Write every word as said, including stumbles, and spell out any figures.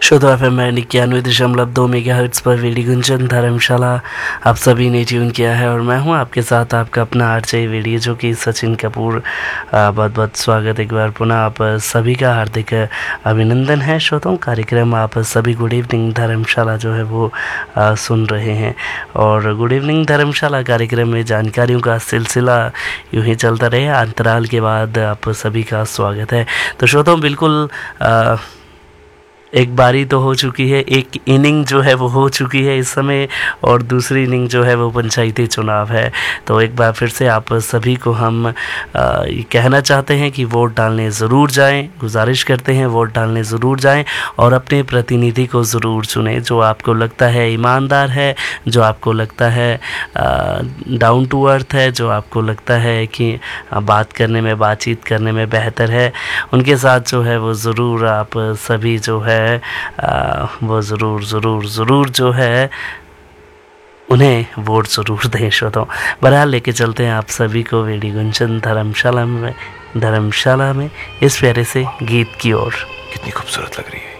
श्रोता F M इक्यानवे दशमलव दो मेगा हर्ट्स पर वेडी गुंजन धर्मशाला आप सभी ने ट्यून किया है और मैं हूं आपके साथ आपका अपना आरजे वेडी जो कि सचिन कपूर। बहुत बहुत स्वागत एक बार पुनः आप सभी का हार्दिक अभिनंदन है। श्रोताओं कार्यक्रम आप सभी गुड इवनिंग धर्मशाला जो है वो आ, सुन रहे हैं और गुड इवनिंग धर्मशाला कार्यक्रम में जानकारियों का सिलसिला यूँ ही चलता रहे। अंतराल के बाद आप सभी का स्वागत है। तो श्रोताओं बिल्कुल आ, एक बारी तो हो चुकी है, एक इनिंग जो है वो हो चुकी है इस समय और दूसरी इनिंग जो है वो पंचायती चुनाव है। तो एक बार फिर से आप सभी को हम आ, ये कहना चाहते हैं कि वोट डालने ज़रूर जाएं, गुजारिश करते हैं वोट डालने ज़रूर जाएं और अपने प्रतिनिधि को ज़रूर चुनें जो आपको लगता है ईमानदार है, जो आपको लगता है डाउन टू अर्थ है, जो आपको लगता है कि बात करने में बातचीत करने में बेहतर है। उनके साथ जो है वो ज़रूर आप सभी जो है आ, वो ज़रूर ज़रूर ज़रूर जो है उन्हें वोट ज़रूर दें। श्रोताओं बहरहाल लेके चलते हैं आप सभी को वेडी गुंजन धर्मशाला में धर्मशाला में इस प्यारे से गीत की ओर। कितनी खूबसूरत लग रही है।